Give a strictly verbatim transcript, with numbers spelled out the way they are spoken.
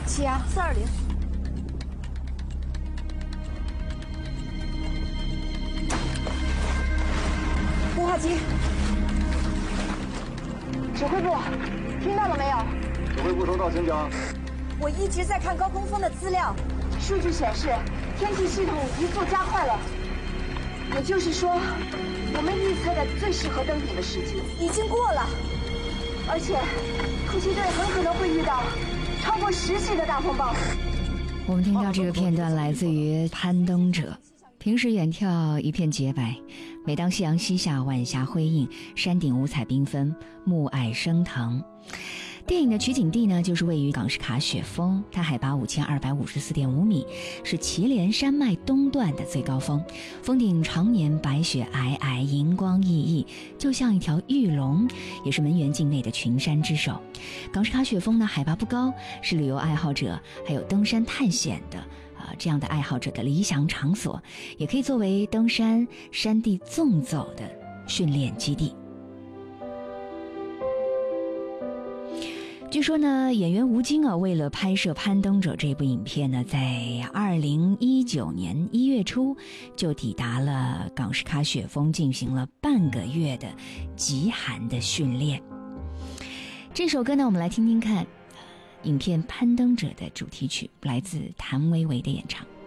气压四二零。呼话机，指挥部，听到了没有？ 指挥部收到，请讲。 我一直在看高空风的资料，数据显示天气系统移速加快了，也就是说，我们预测的最适合登顶的时机已经过了，而且突击队很可能会遇到超过十系的大风暴。 我们听到这个片段来自于《攀登者》。平时远眺一片洁白，每当夕阳西下，晚霞辉映，山顶五彩缤纷，暮霭升腾。电影的取景地呢，就是位于冈什卡雪峰，它海拔五千二百五十四点五米，是祁连山脉东段的最高峰。峰顶常年白雪皑皑，银光熠熠，就像一条玉龙，也是门源境内的群山之首。冈什卡雪峰呢，海拔不高，是旅游爱好者还有登山探险的啊，这样的爱好者的理想场所，也可以作为登山山地纵走的训练基地。据说呢，演员吴京啊，为了拍摄《攀登者》这部影片呢，在二零一九年一月初就抵达了冈什卡雪峰，进行了半个月的极寒的训练。这首歌呢，我们来听听看，影片《攀登者》的主题曲，来自谭维维的演唱。